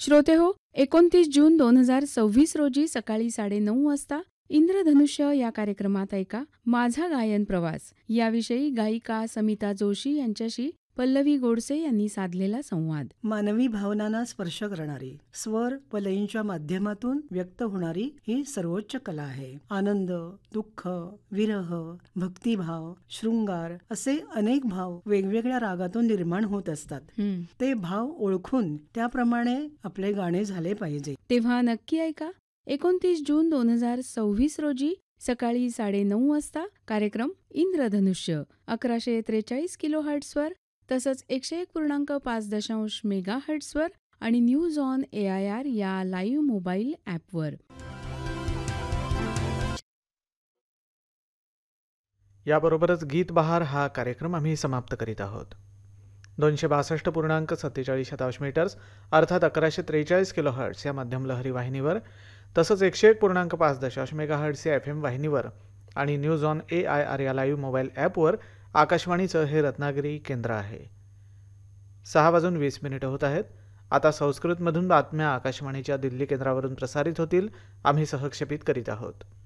श्रोते हो, 29 जून 2026 रोजी सकाळी 9:30 वाजता इंद्रधनुष्य या कार्यक्रमात ऐका माझा गायन प्रवास याविषयी गायिका समिता जोशी यांच्याशी पल्लवी गोडसे यांनी साधलेला संवाद. मानवी भावनांना स्पर्श करणारी, स्वर व लयींच्या माध्यमातून व्यक्त होणारी ही सर्वोच्च कला आहे. आनंद, दुःख, विरह, भक्तिभाव, शृंगार असे अनेक भाव वेगवेगळ्या रागातून निर्माण होत असतात. ते भाव ओळखून त्याप्रमाणे आपले गाणे झाले पाहिजे. तेव्हा नक्की ऐका 29 जून 2026 रोजी सकाळी 9:30 वाजता कार्यक्रम इंद्रधनुष्य 1143 किलोहर्ट्झवर तसंच 101.5 मेगाहर्ट्झवर आणि न्यूज ऑन AIR या लाईव्ह मोबाईल ॲपवर. याबरोबरच गीत बहार हा कार्यक्रम आम्ही समाप्त करीत आहोत. 262.47 मीटर्स अर्थात 1143 किलोहर्ट्झ या मध्यम लहरी वाहिनीवर तसंच 101.5 मेगाहर्ट्झ या FM वाहिनीवर आणि न्यूज ऑन AIR या लाईव्ह मोबाईल ॲपवर आकाशवाणीचं हे रत्नागिरी केंद्र आहे. 6:20 होत आहेत. आता संस्कृतमधून बातम्या आकाशवाणीच्या दिल्ली केंद्रावरून प्रसारित होतील. आम्ही सहक्षेपित करीत आहोत.